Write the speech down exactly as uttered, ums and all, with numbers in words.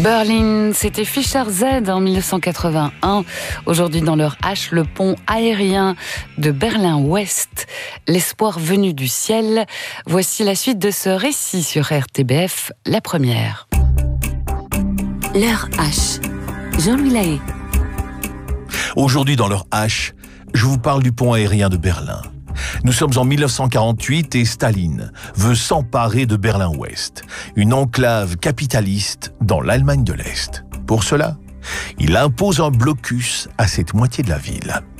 Berlin, c'était Fischer Z en mille neuf cent quatre-vingt-un. Aujourd'hui, dans leur H, le pont aérien de Berlin-Ouest, l'espoir venu du ciel. Voici la suite de ce récit sur R T B F, la première. Leur H, Jean-Louis Lahaye. Aujourd'hui, dans leur H, je vous parle du pont aérien de Berlin. Nous sommes en mille neuf cent quarante-huit et Staline veut s'emparer de Berlin-Ouest, une enclave capitaliste dans l'Allemagne de l'Est. Pour cela, il impose un blocus à cette moitié de la ville.